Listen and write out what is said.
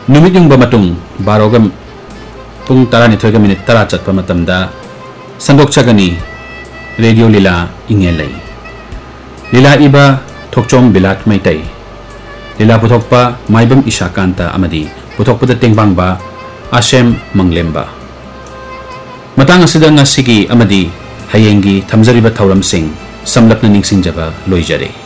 Numit yung bamatung barogam pung tara ni thoiga minute tara chat pamatamda sandok chagani radio lila ingelay. Lila iba thokchom bilat maitai. Lila putok pa maibam isha kanta amadi putok pa dating bangba Ashem Manglemba. Matang asida nga sigi amadi hayengi thamjariba thauram sing samlap na ningsingjaba loijare.